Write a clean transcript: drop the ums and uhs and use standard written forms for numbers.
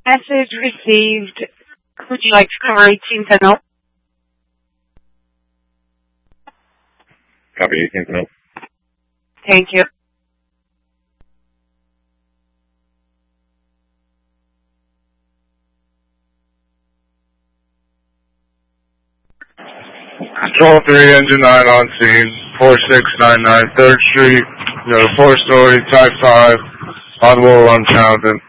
Message received. Would you like to cover 18th and up? Copy 18th and up. Thank you. Control 3, Engine 9 on scene, 4699 3rd Street, 4-story, Type 5, on wall unfounded.